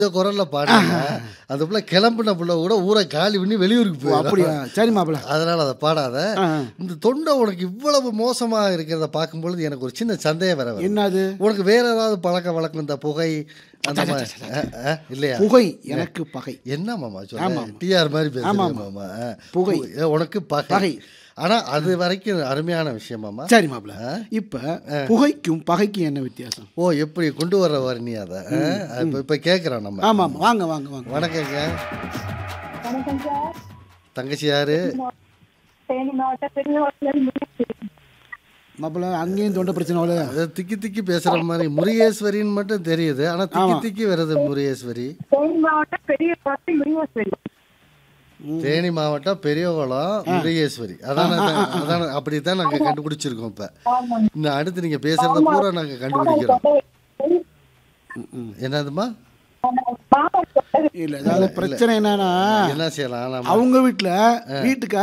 இந்த குரல்ல பாடுனா அந்த புள்ள கிளம்புன புள்ள கூட ஊரை காலி பண்ணி வெளியூருக்கு ஓ, அப்படியா? போயிடும். சரி மாப்பிள. அதனால அதை பாடாத. ஆ, இந்த தொண்டை உனக்கு இவ்வளவு மோசமா இருக்கிறத பார்க்கும்பொழுது எனக்கு ஒரு சின்ன சந்தேகம் வேற வருது. என்னது? உனக்கு வேற ஏதாவது பழக்க வழக்கம் இந்த புகை அந்த மாதிரி இல்லையா? புகை எனக்கு பகை. என்ன மாமா சொல்ல ஆமா. டிஆர் மாதிரி பேசுறீங்க ஆமா. மாமா. புகை. உனக்கு பகை. பகை. ஆனா அது வரைக்கும் அருமையான விஷயம் மாமா. சரி மாப்பிள. இப்ப புகைக்கும் பகைக்கும் என்ன வித்தியாசம்? ஓ எப்படி கொண்டு வர நீ அதை இப்ப கேட்குறோம் நம்ம. ஆமா ஆமா, வாங்க வாங்க வாங்க. வணக்கங்க. வணக்கம் சார். தங்கச்சி யாரு? தேனி மாவட்டம் பெரியவளத்திலிருந்து மாப்பிள அங்கேயும் தொண்டை பிரச்சனை அவ்வளோ. அது திக்கி திக்கி பேசுற மாதிரி முருகேஸ்வரின்னு மட்டும் தெரியுது. ஆனா திக்கி திக்கி வருது முருகேஸ்வரி. தேனி மாவட்டம் பெரியவளத்தில் முருகேஸ்வரி. தேனி மாவட்டம் பெரியகுளம் முருகேஸ்வரி. அதான் அதான் அப்படித்தான் நாங்க கண்டுபிடிச்சிருக்கோம். இப்ப இன்னும் அடுத்து நீங்க பேசுறத பூரா நாங்க கண்டுபிடிக்கிறோம். என்னதுமா? இல்ல, அதாவது பிரச்சனை என்னன்னா என்ன செய்யலாம்? அவங்க வீட்டுக்கு